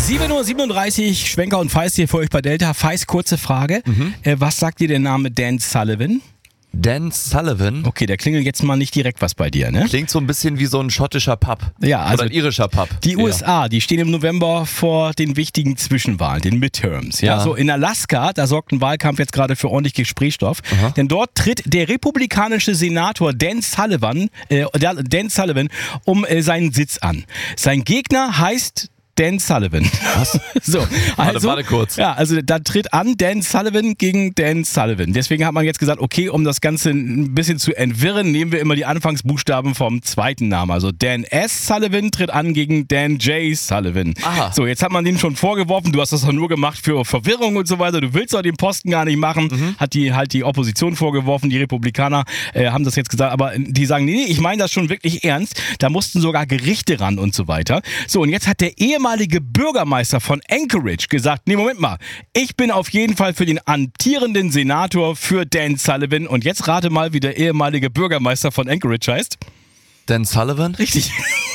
7:37 Uhr, Schwenker und Feist hier für euch bei Delta. Feist, kurze Frage. Was sagt dir der Name Dan Sullivan? Dan Sullivan? Okay, der klingelt jetzt mal nicht direkt was bei dir, ne? Klingt so ein bisschen wie so ein schottischer Pub. Ja, also oder ein irischer Pub. Die USA, die stehen im November vor den wichtigen Zwischenwahlen, den Midterms. Ja, so in Alaska, da sorgt ein Wahlkampf jetzt gerade für ordentlich Gesprächsstoff. Denn dort tritt der republikanische Senator Dan Sullivan um seinen Sitz an. Sein Gegner heißt Dan Sullivan. Was? So, also, warte kurz. Ja, also da tritt an Dan Sullivan gegen Dan Sullivan. Deswegen hat man jetzt gesagt, okay, um das Ganze ein bisschen zu entwirren, nehmen wir immer die Anfangsbuchstaben vom zweiten Namen. Also Dan S. Sullivan tritt an gegen Dan J. Sullivan. Aha. So, jetzt hat man den schon vorgeworfen, du hast das doch nur gemacht für Verwirrung und so weiter, du willst doch den Posten gar nicht machen, hat die Opposition vorgeworfen, die Republikaner haben das jetzt gesagt, aber die sagen, nee, ich meine das schon wirklich ernst, da mussten sogar Gerichte ran und so weiter. So, und jetzt hat der ehemalige Bürgermeister von Anchorage gesagt, nee, Moment mal, ich bin auf jeden Fall für den amtierenden Senator für Dan Sullivan und jetzt rate mal, wie der ehemalige Bürgermeister von Anchorage heißt. Dan Sullivan? Richtig.